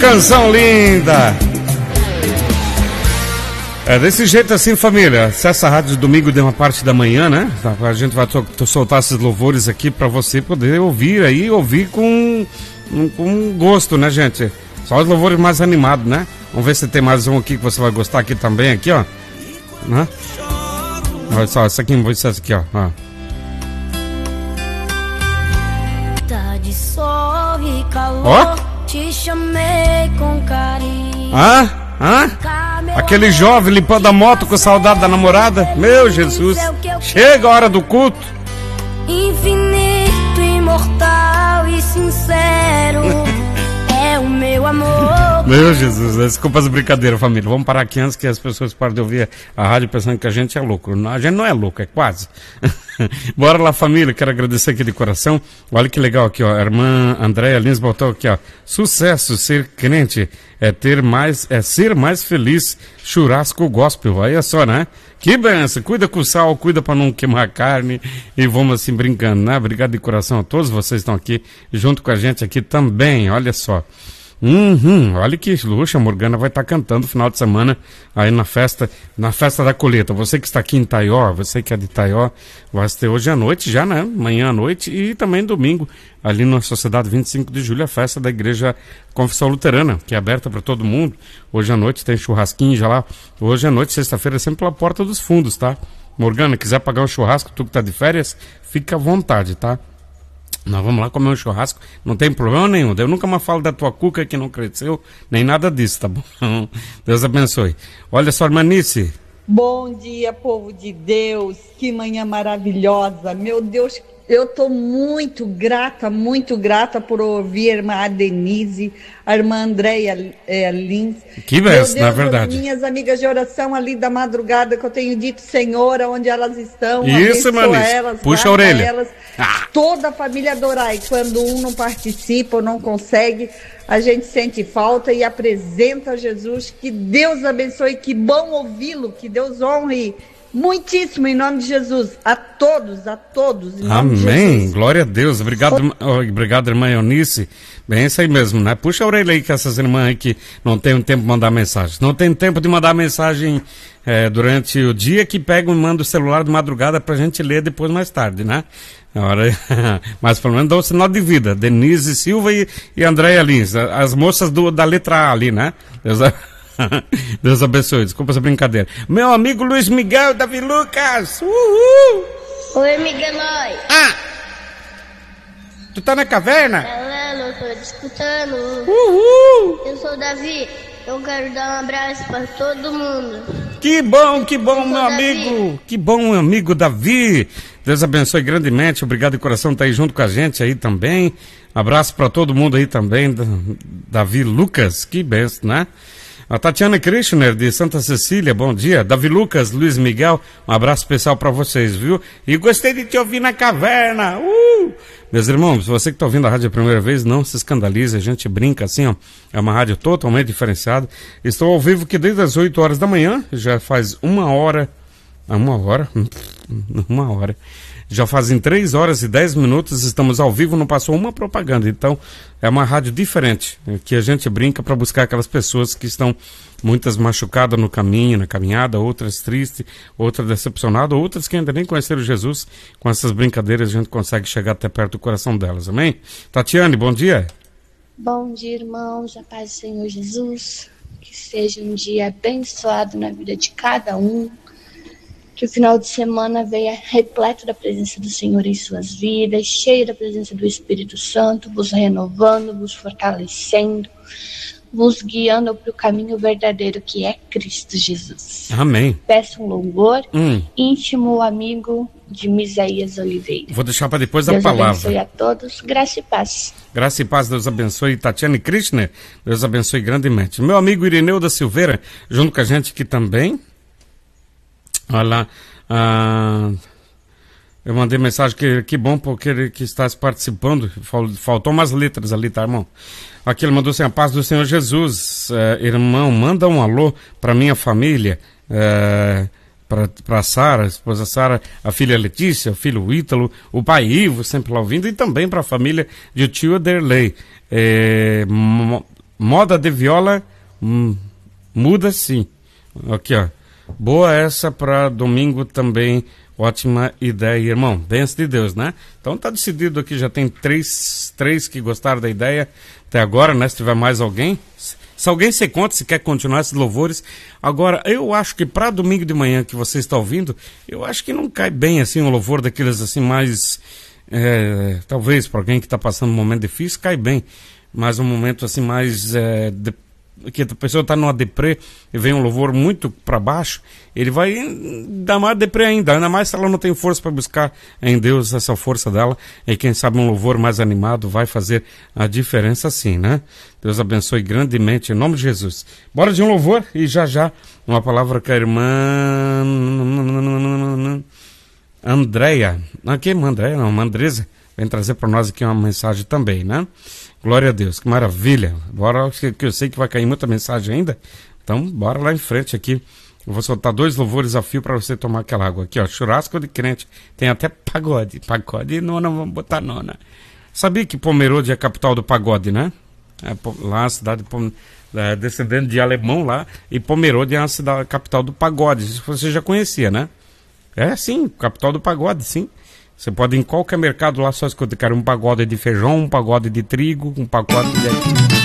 canção linda! É desse jeito assim, família. Acessa a rádio domingo de uma parte da manhã, né? A gente vai soltar esses louvores aqui pra você poder ouvir aí, ouvir com gosto, né, gente? Só os louvores mais animados, né? Vamos ver se tem mais um aqui que você vai gostar aqui também, aqui, ó. Né? Olha só, essa aqui, essa aqui, ó. Tá de sol e calor, ó. Te chamei com carinho. Aquele jovem limpando a moto com saudade da namorada. Meu Jesus, chega a hora do culto. Infinito, imortal e sincero é o meu amor. Meu Jesus, desculpa as brincadeiras, família. Vamos parar aqui antes que as pessoas parem de ouvir a rádio pensando que a gente é louco. A gente não é louco, é quase. Bora lá, família. Quero agradecer aqui de coração. Olha que legal aqui, ó. A irmã Andréia Lins botou aqui, ó. Sucesso, ser crente é ser mais feliz. Churrasco gospel. Olha só, né? Que benção. Cuida com o sal, cuida para não queimar a carne. E vamos assim brincando, né? Obrigado de coração a todos vocês que estão aqui junto com a gente aqui também. Olha só. Olha que luxo, a Morgana vai estar cantando no final de semana aí na festa da colheita. Você que está aqui em Taió, você que é de Taió, vai ter hoje à noite já, né? Amanhã à noite e também domingo, ali na Sociedade 25 de Julho, a festa da Igreja Confissão Luterana, que é aberta para todo mundo. Hoje à noite tem churrasquinho já lá. Hoje à noite, sexta-feira, é sempre pela Porta dos Fundos, tá? Morgana, quiser pagar um churrasco, tu que tá de férias, fica à vontade, tá? Nós vamos lá comer um churrasco, não tem problema nenhum. Eu nunca mais falo da tua cuca que não cresceu, nem nada disso, tá bom? Deus abençoe. Olha só, irmã Nice. Bom dia, povo de Deus, que manhã maravilhosa. Meu Deus, eu estou muito grata por ouvir a irmã Denise, a irmã Andréia Lins. Que benção, na verdade. Minhas amigas de oração ali da madrugada, que eu tenho dito, Senhor, onde elas estão, isso, abençoa elas, puxa a orelha. Elas, toda a família adorar. E quando um não participa ou não consegue, a gente sente falta e apresenta Jesus. Que Deus abençoe, que bom ouvi-lo, que Deus honre muitíssimo em nome de Jesus, a todos, em nome de Amém, Jesus. Glória a Deus, obrigado irmã Eunice, bem isso aí mesmo, né? Puxa a orelha aí com essas irmãs aí que não tem tempo de mandar mensagem, não tem tempo de mandar mensagem durante o dia, que pegam e mandam o celular de madrugada pra gente ler depois mais tarde, né? Mas pelo menos dá um sinal de vida. Denise Silva e Andréia Lins, as moças da letra A ali, né? Deus abençoe, desculpa essa brincadeira. Meu amigo Luiz Miguel, Davi Lucas. Uhul! Oi, Miguelói. Tu tá na caverna? Eu tô escutando. Uhul! Eu sou o Davi. Eu quero dar um abraço para todo mundo. Que bom, meu amigo. Que bom, meu amigo Davi. Deus abençoe grandemente. Obrigado de coração, tá aí junto com a gente aí também. Abraço para todo mundo aí também. Davi Lucas, que benção, né? A Tatiana Krishner, de Santa Cecília, bom dia. Davi Lucas, Luiz Miguel, um abraço especial para vocês, viu? E gostei de te ouvir na caverna. Meus irmãos, você que está ouvindo a rádio a primeira vez, não se escandalize, a gente brinca assim, ó. É uma rádio totalmente diferenciada. Estou ao vivo aqui desde as 8 horas da manhã, já faz uma hora. Já fazem 3 horas e 10 minutos, estamos ao vivo, não passou uma propaganda. Então, é uma rádio diferente, que a gente brinca para buscar aquelas pessoas que estão, muitas machucadas no caminho, na caminhada, outras tristes, outras decepcionadas, outras que ainda nem conheceram Jesus. Com essas brincadeiras a gente consegue chegar até perto do coração delas, amém? Tatiane, bom dia. Bom dia, irmãos, a paz do Senhor Jesus, que seja um dia abençoado na vida de cada um. Que o final de semana venha repleto da presença do Senhor em suas vidas, cheio da presença do Espírito Santo, vos renovando, vos fortalecendo, vos guiando para o caminho verdadeiro que é Cristo Jesus. Amém. Peço um louvor íntimo, amigo de Misaías Oliveira. Vou deixar para depois a Deus palavra. Deus abençoe a todos, graça e paz. Graça e paz, Deus abençoe. Tatiane Krishner, Deus abençoe grandemente. Meu amigo Irineu da Silveira, junto com a gente aqui também. Olha lá, eu mandei mensagem que bom porque ele que está participando, faltou umas letras ali, tá, irmão? Aqui ele mandou assim, a paz do Senhor Jesus, irmão, manda um alô para minha família, para Sara, a esposa Sara, a filha Letícia, o filho Ítalo, o pai Ivo, sempre lá ouvindo, e também para a família de tio Aderley. Moda de viola, muda sim. Aqui, ó. Boa essa para domingo também. Ótima ideia, irmão. Bênção de Deus, né? Então tá decidido aqui, já tem três que gostaram da ideia até agora, né? Se tiver mais alguém, se alguém se conta, se quer continuar esses louvores. Agora, eu acho que para domingo de manhã que você está ouvindo, eu acho que não cai bem assim um louvor daqueles assim mais, talvez para alguém que está passando um momento difícil, cai bem. Mas um momento assim mais que a pessoa está numa deprê e vem um louvor muito para baixo, ele vai dar mais deprê ainda mais se ela não tem força para buscar em Deus essa força dela, e quem sabe um louvor mais animado vai fazer a diferença sim, né? Deus abençoe grandemente em nome de Jesus. Bora de um louvor e já uma palavra com a irmã Andréia, Andresa vem trazer para nós aqui uma mensagem também, né? Glória a Deus, que maravilha. Bora, que eu sei que vai cair muita mensagem ainda. Então, bora lá em frente aqui. Eu vou soltar 2 louvores a fio para você tomar aquela água. Aqui, ó, churrasco de crente. Tem até pagode. Pagode e nona, vamos botar nona. Sabia que Pomerode é a capital do pagode, né? Lá a cidade descendente de alemão lá. E Pomerode é a capital do pagode. Isso você já conhecia, né? É, sim, capital do pagode, sim. Você pode ir em qualquer mercado lá só escutar um pagode de feijão, um pagode de trigo, um pagode de...